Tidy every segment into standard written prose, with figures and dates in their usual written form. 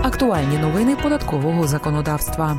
Актуальні новини податкового законодавства.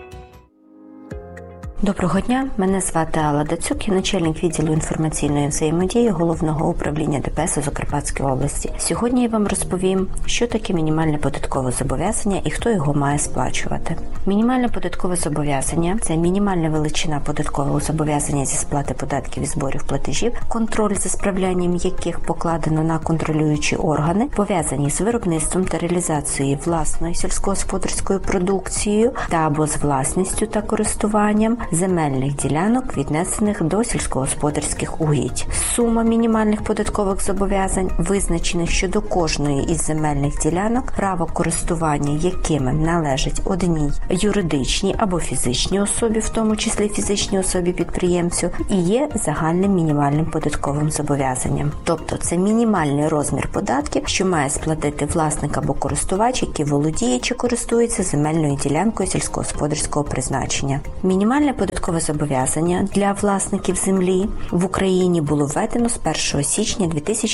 Доброго дня, мене звати Алла Дацюк, я начальник відділу інформаційної взаємодії Головного управління ДПС у Закарпатській області. Сьогодні я вам розповім, що таке мінімальне податкове зобов'язання і хто його має сплачувати. Мінімальне податкове зобов'язання – це мінімальна величина податкового зобов'язання зі сплати податків і зборів платежів, контроль за справлянням яких покладено на контролюючі органи, пов'язані з виробництвом та реалізацією власної сільськогосподарською продукцією та або з власністю та користуванням земельних ділянок, віднесених до сільськогосподарських угідь. Сума мінімальних податкових зобов'язань, визначених щодо кожної із земельних ділянок, право користування якими належить одній юридичній або фізичній особі, в тому числі фізичній особі-підприємцю, і є загальним мінімальним податковим зобов'язанням. Тобто це мінімальний розмір податків, що має сплатити власник або користувач, який володіє чи користується земельною ділянкою сільськогосподарського призначення. Мінімальне податкове зобов'язання для власників землі в Україні було введено з 1 січня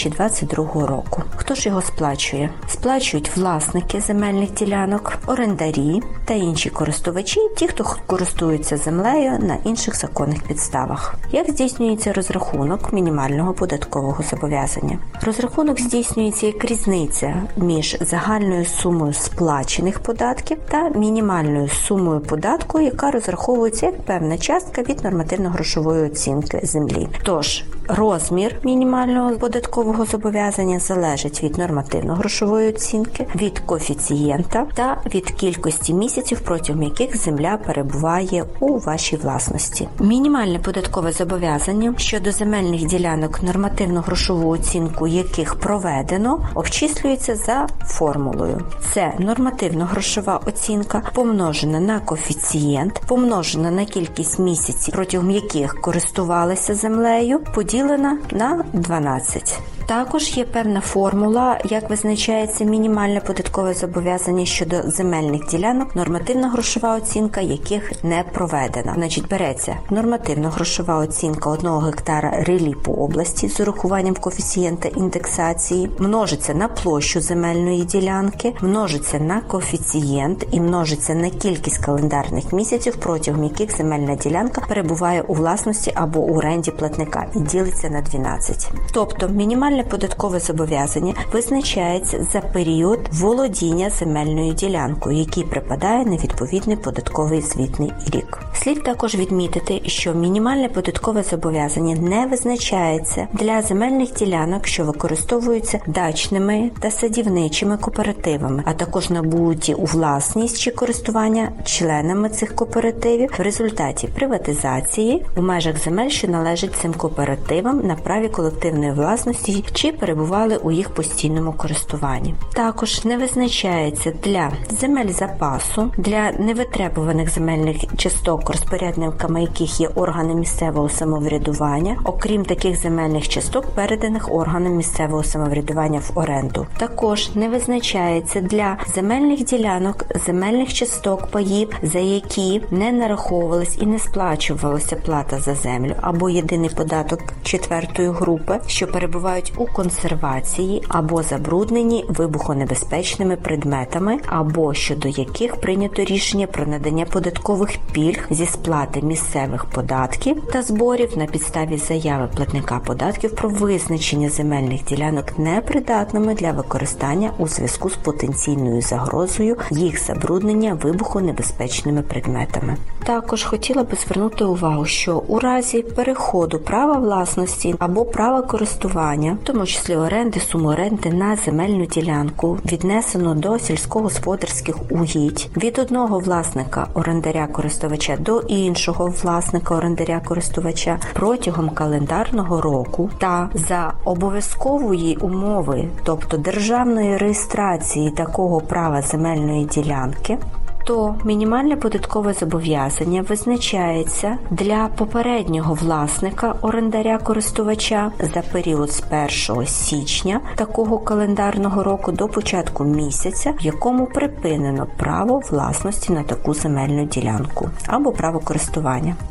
2022 року. Хто ж його сплачує? Сплачують власники земельних ділянок, орендарі та інші користувачі, ті, хто користується землею на інших законних підставах. Як здійснюється розрахунок мінімального податкового зобов'язання? Розрахунок здійснюється як різниця між загальною сумою сплачених податків та мінімальною сумою податку, яка розраховується як певна частка від нормативно-грошової оцінки землі. Тож, розмір мінімального податкового зобов'язання залежить від нормативно-грошової оцінки, від коефіцієнта та від кількості місяців, протягом яких земля перебуває у вашій власності. Мінімальне податкове зобов'язання щодо земельних ділянок, нормативно-грошову оцінку яких проведено, обчислюється за формулою. Це нормативно-грошова оцінка помножена на коефіцієнт, помножена на кількість місяців, протягом яких користувалися землею, поділена на 12. Також є певна формула, як визначається мінімальне податкове зобов'язання щодо земельних ділянок, нормативно-грошова оцінка яких не проведена. Значить, береться нормативно-грошова оцінка 1 гектара реліпу області з урахуванням коефіцієнта індексації, множиться на площу земельної ділянки, множиться на коефіцієнт і множиться на кількість календарних місяців, протягом яких земельна ділянка перебуває у власності або у оренді платника і ділиться на 12. Тобто, мінімальне податкове зобов'язання визначається за період володіння земельною ділянкою, який припадає на відповідний податковий звітний рік. Слід також відмітити, що мінімальне податкове зобов'язання не визначається для земельних ділянок, що використовуються дачними та садівничими кооперативами, а також набуті у власність чи користування членами цих кооперативів в результаті приватизації у межах земель, що належать цим кооперативам на праві колективної власності чи перебували у їх постійному користуванні. Також не визначається для земель запасу, для невитребуваних земельних часток, розпорядниками яких є органи місцевого самоврядування, окрім таких земельних часток, переданих органам місцевого самоврядування в оренду. Також не визначається для земельних ділянок, земельних часток, паїв, за які не нараховувалась і не сплачувалася плата за землю, або єдиний податок 4-ї групи, що перебувають у консервації або забруднені вибухонебезпечними предметами, або щодо яких прийнято рішення про надання податкових пільг зі сплати місцевих податків та зборів на підставі заяви платника податків про визначення земельних ділянок непридатними для використання у зв'язку з потенційною загрозою їх забруднення вибухонебезпечними предметами. Також хотіла би звернути увагу, що у разі переходу права власності або права користування, в тому числі оренди, суми оренди на земельну ділянку, віднесено до сільськогосподарських угідь від одного власника орендаря-користувача до іншого власника орендаря-користувача протягом календарного року та за обов'язкової умови, тобто державної реєстрації такого права земельної ділянки, то мінімальне податкове зобов'язання визначається для попереднього власника орендаря-користувача за період з 1 січня такого календарного року до початку місяця, в якому припинено право власності на таку земельну ділянку або право користування.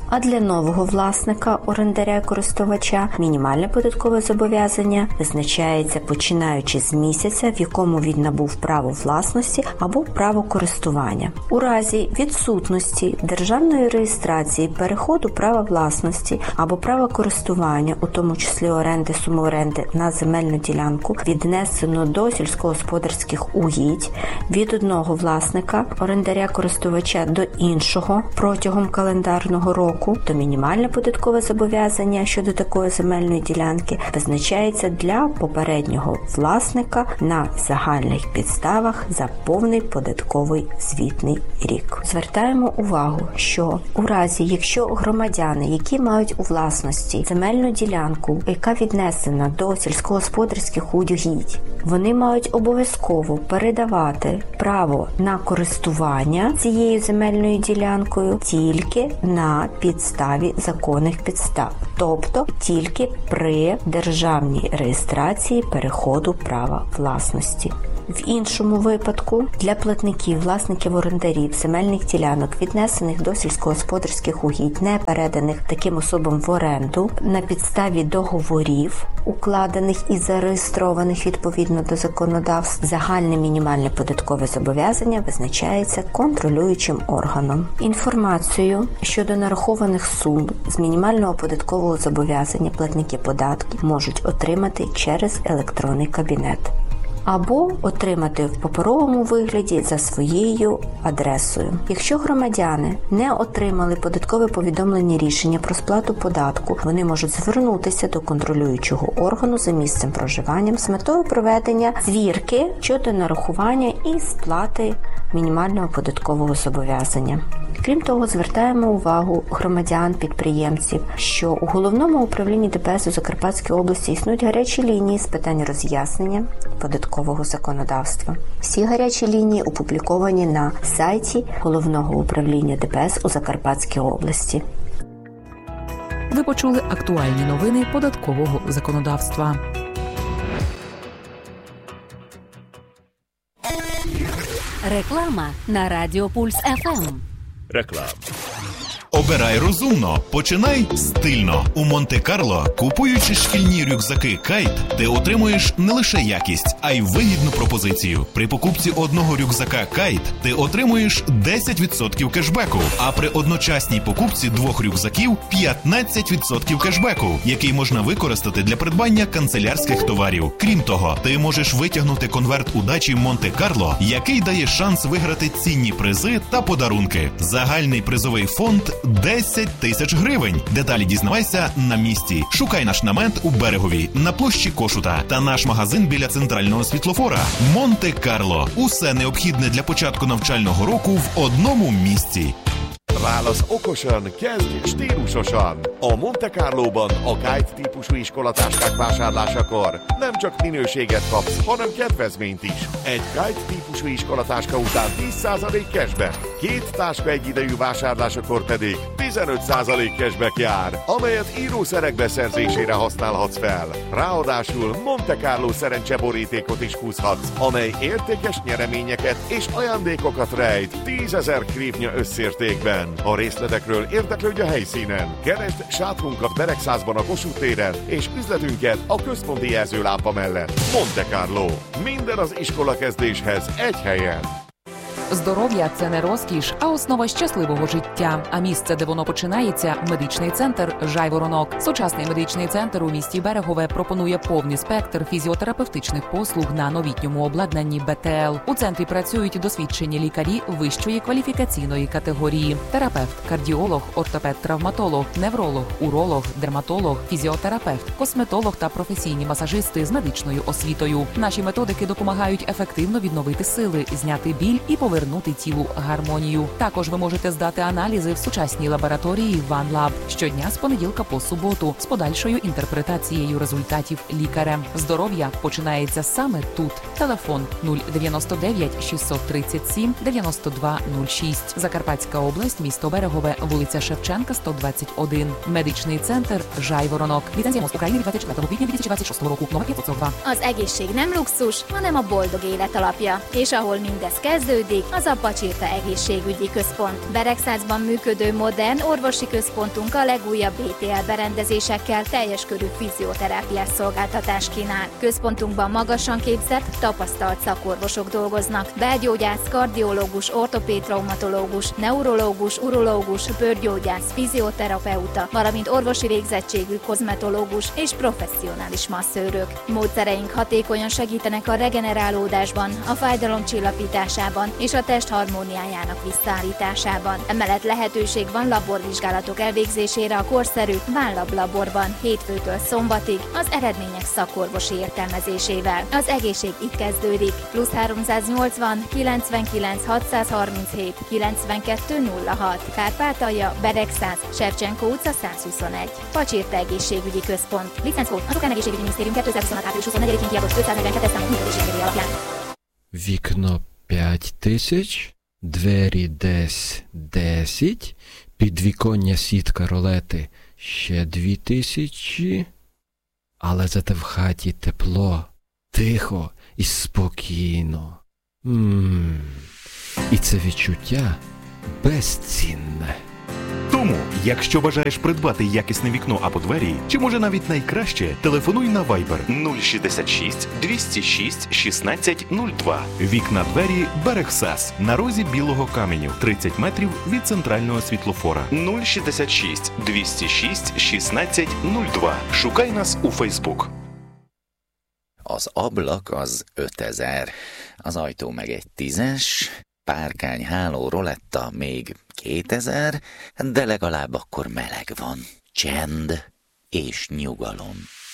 А для нового власника, орендаря-користувача, мінімальне податкове зобов'язання визначається починаючи з місяця, в якому він набув право власності або право користування. У разі відсутності державної реєстрації, переходу права власності або права користування, у тому числі оренди, сумооренди на земельну ділянку, віднесено до сільськогосподарських угідь від одного власника, орендаря-користувача до іншого протягом календарного року, то мінімальне податкове зобов'язання щодо такої земельної ділянки визначається для попереднього власника на загальних підставах за повний податковий звітний рік. Звертаємо увагу, що у разі, якщо громадяни, які мають у власності земельну ділянку, яка віднесена до сільськогосподарських угідь, вони мають обов'язково передавати право на користування цією земельною ділянкою тільки на підставі законних підстав, тобто тільки при державній реєстрації переходу права власності. В іншому випадку для платників, власників орендарів земельних ділянок, віднесених до сільськогосподарських угідь, не переданих таким особам в оренду, на підставі договорів, укладених і зареєстрованих відповідно до законодавств, загальне мінімальне податкове зобов'язання визначається контролюючим органом. Інформацію щодо нарахованих сум з мінімального податкового зобов'язання платники податків можуть отримати через електронний кабінет або отримати в паперовому вигляді за своєю адресою. Якщо громадяни не отримали податкове повідомлення рішення про сплату податку, вони можуть звернутися до контролюючого органу за місцем проживання з метою проведення звірки щодо нарахування і сплати мінімального податкового зобов'язання. Крім того, звертаємо увагу громадян, підприємців, що у Головному управлінні ДПС у Закарпатській області існують гарячі лінії з питань роз'яснення податкового законодавства. Всі гарячі лінії опубліковані на сайті Головного управління ДПС у Закарпатській області. Ви почули актуальні новини податкового законодавства. Реклама на Радіо Пульс ФМ. Реклама. Обирай розумно, починай стильно. У Монте-Карло, купуючи шкільні рюкзаки Кайт, ти отримуєш не лише якість, а й вигідну пропозицію. При покупці одного рюкзака Кайт ти отримуєш 10% кешбеку, а при одночасній покупці двох рюкзаків 15% кешбеку, який можна використати для придбання канцелярських товарів. Крім того, ти можеш витягнути конверт удачі Монте-Карло, який дає шанс виграти цінні призи та подарунки. Загальний призовий фонд 10 тисяч гривень. Деталі дізнавайся на місці. Шукай наш намет у Берегові, на площі Кошута та наш магазин біля центрального світлофора. Монте-Карло. Усе необхідне для початку навчального року в одному місці. Válasz okosan, kezdj stílusosan! A Monte Carlóban a Kite típusú iskolatáskák vásárlásakor nem csak minőséget kapsz, hanem kedvezményt is. Egy Kite típusú iskolatáska után 10% cashback. Két táska egyidejű vásárlásakor pedig 15% cashback jár, amelyet írószerek beszerzésére használhatsz fel. Ráadásul Monte Carlo szerencseborítékot is húzhatsz, amely értékes nyereményeket és ajándékokat rejt 10 000 krívnya összértékben. A részletekről érdeklődj a helyszínen. Keresd sátrunkat Beregszázban a Kossuth téren, és üzletünket a központi jelzőlámpa mellett. Monte Carlo. Minden az iskolakezdéshez egy helyen. Здоров'я – це не розкіш, а основа щасливого життя. А місце, де воно починається – медичний центр «Жайворонок». Сучасний медичний центр у місті Берегове пропонує повний спектр фізіотерапевтичних послуг на новітньому обладнанні БТЛ. У центрі працюють досвідчені лікарі вищої кваліфікаційної категорії. Терапевт, кардіолог, ортопед-травматолог, невролог, уролог, дерматолог, фізіотерапевт, косметолог та професійні масажисти з медичною освітою. Наші методики допомагають ефективно відновити сили, зняти біль і повернути тілу гармонію. Також ви можете здати аналізи в сучасній лабораторії OneLab щодня з понеділка по суботу з подальшою інтерпретацією результатів лікарем. Здоров'я починається саме тут. Телефон 099 637 92 06. Закарпатська область, місто Берегове, вулиця Шевченка, 121. Медичний центр «Жайворонок». Ліцензія МОЗ України від 24 квітня 2026 року. Номер 542. Az egészség nem luxus, hanem a boldog élet alapja. És ahol mindez kezdődik, az a Pacsirta Egészségügyi Központ. Beregszázban korszakban működő modern orvosi központunk a legújabb BTL berendezésekkel teljes körű fizioterápiás szolgáltatást kínál. Központunkban magasan képzett, tapasztalt szakorvosok dolgoznak. Belgyógyász, kardiológus, ortopéd traumatológus, neurológus, urológus, bőrgyógyász, fizioterapeuta, valamint orvosi végzettségű kozmetológus és professzionális masszőrök. Módszereink hatékonyan segítenek a regenerálódásban, a fájdalomcsillapításában és a test harmóniájának visszaállításában. Emellett lehetőség van laborvizsgálatok elvégzésére a korszerű Vállab laborban hétfőtől szombatig az eredmények szakorvosi értelmezésével. Az egészség itt kezdődik. + 380 99 637 92 06 Kárpátalja, Beregszász, Sevcsenko utca 121. Pacsirta Egészségügyi Központ. Licenckód az Ukrán Egészségügyi Minisztérium 2026. április 24-én kiadott 542 számú működési engedély alapján. Вікно 5000, двері десь 10, підвіконня сітка ролети ще 2000, але зате в хаті тепло, тихо і спокійно. І це відчуття безцінне. Тому, якщо бажаєш придбати якісне вікно або двері, чи може навіть найкраще, телефонуй на Viber 066 206 1602. Вікна-двері «Берегсас» на розі Білого каменю, 30 метрів від центрального світлофора. 066 206 1602. Шукай нас у Facebook. Az ablak az 5000, az ajtó meg egy 10-es, párkány, háló, roletta még 2000, de legalább akkor meleg van, csend és nyugalom.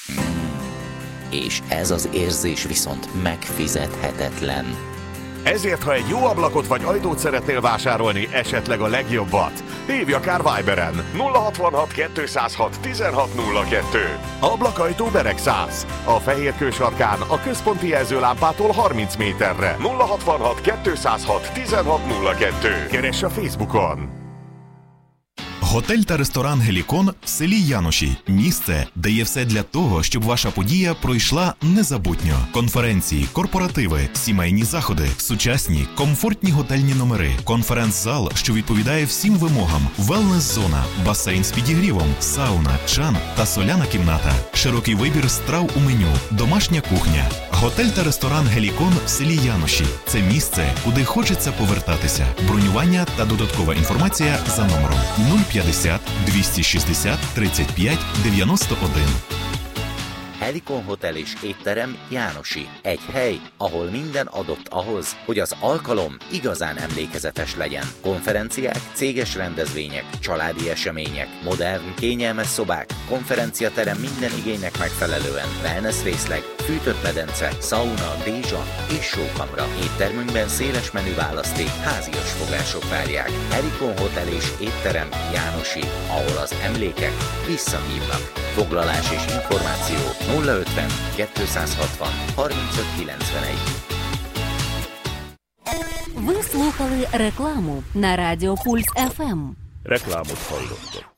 És ez az érzés viszont megfizethetetlen. Ezért, ha egy jó ablakot vagy ajtót szeretnél vásárolni, esetleg a legjobbat, hívj akár Viberen 066 206 1602. Ablakajtó Beregszász. A Fehérkő sarkán a központi jelzőlámpától 30 méterre 066 206 1602. Keress a Facebookon. Готель та ресторан «Гелікон» в селі Яноші. Місце, де є все для того, щоб ваша подія пройшла незабутньо. Конференції, корпоративи, сімейні заходи, сучасні, комфортні готельні номери, конференц-зал, що відповідає всім вимогам, велнес-зона, басейн з підігрівом, сауна, чан та соляна кімната, широкий вибір страв у меню, домашня кухня. Готель та ресторан «Гелікон» в селі Яноші – це місце, куди хочеться повертатися. Бронювання та додаткова інформація за номером 050 260 35 91. Helikon Hotel és étterem Jánosi. Egy hely, ahol minden adott ahhoz, hogy az alkalom igazán emlékezetes legyen. Konferenciák, céges rendezvények, családi események, modern, kényelmes szobák, konferenciaterem minden igénynek megfelelően, wellness részleg, fűtött medence, szauna, dézsa és sókamra. Éttermünkben széles menü választék, házias fogások várják. Helikon Hotel és étterem Jánosi, ahol az emlékek visszahívnak. Foglalás és információ 050 260 35 91. Ви слухали рекламу на Радіо Пульс ФМ. Reklámot hallottak.